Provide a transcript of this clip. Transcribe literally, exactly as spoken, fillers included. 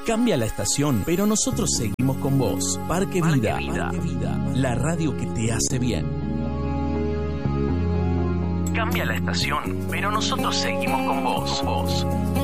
Cambia la estación, pero nosotros seguimos con vos. Parque Vida, Parque Vida. Parque Vida, la radio que te hace bien. Cambia la estación, pero nosotros seguimos con vos. vos.